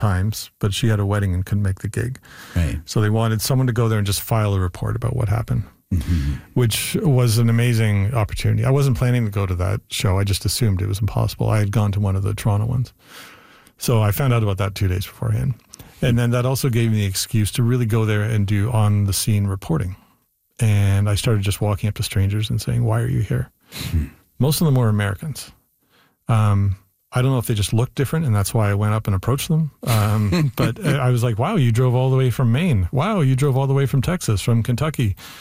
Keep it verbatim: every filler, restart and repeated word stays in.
times, but she had a wedding and couldn't make the gig. Right. So they wanted someone to go there and just file a report about what happened, mm-hmm. which was an amazing opportunity. I wasn't planning to go to that show. I just assumed it was impossible. I had gone to one of the Toronto ones. So I found out about that two days beforehand. And then that also gave me the excuse to really go there and do on-the-scene reporting. And I started just walking up to strangers and saying, why are you here? Mm-hmm. Most of them were Americans. Um, I don't know if they just looked different, and that's why I went up and approached them. Um, but I was like, wow, you drove all the way from Maine. Wow, you drove all the way from Texas, from Kentucky.